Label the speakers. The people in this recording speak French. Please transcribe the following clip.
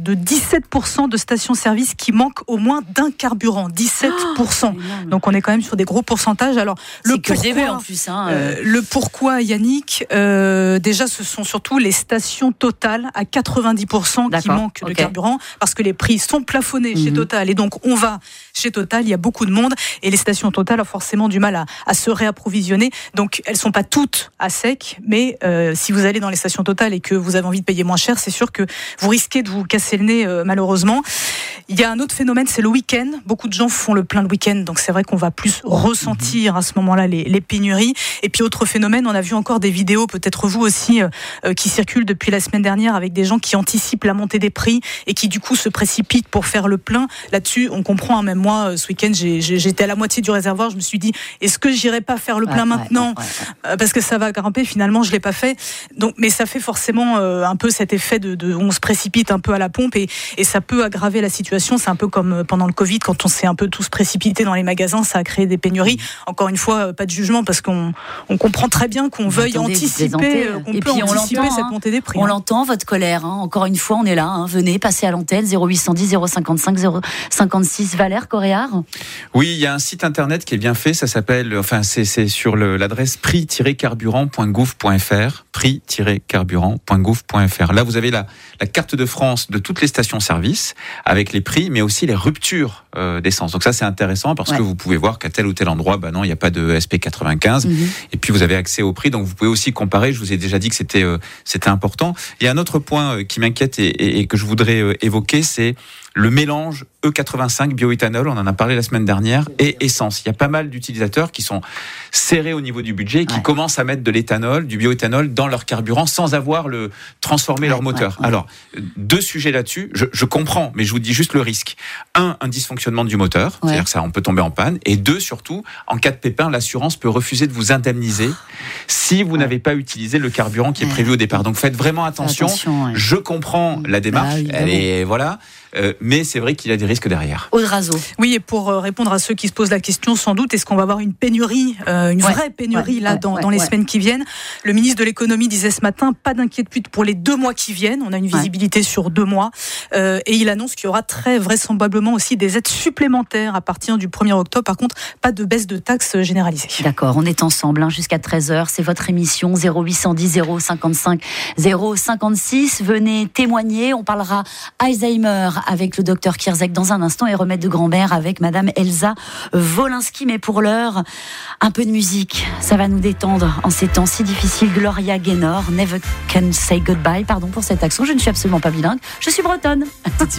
Speaker 1: de 17% de stations-service qui manquent au moins d'un carburant. 17%. Donc on est quand même sur des gros pourcentages. Alors
Speaker 2: c'est que le début en plus.
Speaker 1: Le pourquoi, Yannick, déjà ce sont surtout les stations Total à 90% qui manquent de carburant parce que les prix sont plafonnés chez Total et donc on va chez Total, il y a beaucoup de monde et les stations Total ont forcément du mal à se réapprovisionner. Donc elles sont pas toutes à sec, mais si vous allez dans les stations Total et que vous avez envie de payer moins cher, c'est sûr que vous risquez de vous casser le nez malheureusement. Il y a un autre phénomène, c'est le week-end. Beaucoup de gens font le plein le week-end, donc c'est vrai qu'on va plus ressentir à ce moment-là les pénuries. Et puis autre phénomène, on a vu encore des vidéos, peut-être vous aussi, qui circulent depuis la semaine dernière avec des gens qui anticipent la montée des prix et qui du coup se précipitent pour faire le plein. Là-dessus, on comprend, même moi, ce week-end, j'étais à la moitié du réservoir, je me suis dit, est-ce que j'irai pas faire le plein maintenant parce que ça va grimper, finalement je l'ai pas fait. Donc, mais ça fait forcément un peu cet effet de on se précipite un peu à la pompe et ça peut aggraver la situation. C'est un peu comme pendant le Covid, quand on s'est un peu tous précipités dans les magasins, ça a créé des pénuries. Encore une fois, pas de jugement parce qu'on comprend très bien qu'on veuille anticiper, qu'on peut anticiper cette montée des prix.
Speaker 2: On l'entend, votre colère. Encore une fois, on est là. Venez, passez à l'antenne, 0810 055 056. Valère Coréard.
Speaker 3: Oui, il y a un site internet qui est bien fait. Ça s'appelle, c'est sur l'adresse prix-carburant.gouv.fr. prix-carburant.gouv.fr. Là, vous avez la carte de France de toutes les stations-service avec les prix, mais aussi les ruptures d'essence. Donc ça, c'est intéressant parce que vous pouvez voir qu'à tel ou tel endroit, non, il n'y a pas de SP95. Et puis, vous avez accès au prix. Donc, vous pouvez aussi comparer. Je vous ai déjà dit que c'était important. Il y a un autre point qui m'inquiète et que je voudrais évoquer, c'est le mélange E85 bioéthanol, on en a parlé la semaine dernière, et essence. Il y a pas mal d'utilisateurs qui sont serrés au niveau du budget et qui commencent à mettre de l'éthanol, du bioéthanol dans leur carburant sans avoir transformé leur moteur. Alors, deux sujets là-dessus. Je comprends, mais je vous dis juste le risque. Un dysfonctionnement du moteur, c'est-à-dire que ça, on peut tomber en panne. Et deux, surtout, en cas de pépin, l'assurance peut refuser de vous indemniser si vous n'avez pas utilisé le carburant qui est prévu au départ. Donc, faites vraiment attention. Je comprends la démarche. Elle est, mais c'est vrai qu'il y a des risques derrière.
Speaker 2: Aude Razeau.
Speaker 1: Oui, et pour répondre à ceux qui se posent la question, sans doute, est-ce qu'on va avoir une pénurie, une vraie pénurie dans les semaines qui viennent? Le ministre de l'économie disait ce matin, pas d'inquiétude pour les 2 mois qui viennent. On a une visibilité sur 2 mois. Et il annonce qu'il y aura très vraisemblablement aussi des aides supplémentaires à partir du 1er octobre. Par contre, pas de baisse de taxes généralisée.
Speaker 2: D'accord, on est ensemble jusqu'à 13h. C'est votre émission 0810 055 056. Venez témoigner. On parlera Alzheimer avec le docteur Kierzek dans un instant et remède de grand-mère avec madame Elsa Wolinski. Mais pour l'heure, un peu de musique, ça va nous détendre en ces temps si difficiles. Gloria Gaynor, Never Can Say Goodbye. Pardon pour cet accent, je ne suis absolument pas bilingue, je suis bretonne. Tout de suite.